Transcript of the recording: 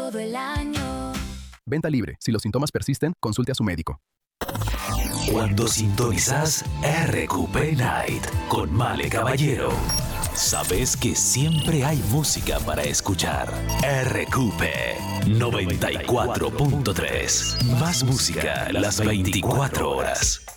todo el año. Venta libre. Si los síntomas persisten, consulte a su médico. Cuando sintonizas RQP Night con Male Caballero, sabes que siempre hay música para escuchar. RQP 94.3. Más música las 24 horas.